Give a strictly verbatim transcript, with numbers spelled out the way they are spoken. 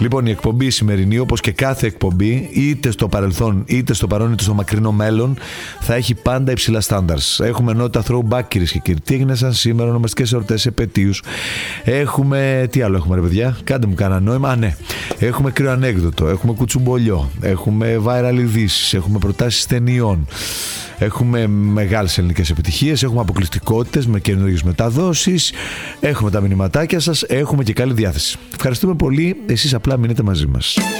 Λοιπόν, η εκπομπή σημερινή, όπως και κάθε εκπομπή, είτε στο παρελθόν, είτε στο παρόν, είτε στο μακρινό μέλλον, θα έχει πάντα υψηλά στάνταρς. Έχουμε ενότητα throwback, κυρίες και κύριοι. Τι έγινε σαν σήμερα, ονομαστικές εορτές, επετείους. Έχουμε. Τι άλλο έχουμε, ρε παιδιά, κάντε μου κανένα νόημα. Α, ναι. Έχουμε κρύο ανέκδοτο, έχουμε κουτσουμπολιό, έχουμε viral ειδήσεις, έχουμε προτάσεις ταινιών. Έχουμε μεγάλες ελληνικές επιτυχίες, έχουμε αποκλειστικότητες με καινούργιες μεταδόσεις, έχουμε τα μηνυματάκια σας, έχουμε και καλή διάθεση. Ευχαριστούμε πολύ, εσείς απλά μείνετε μαζί μας.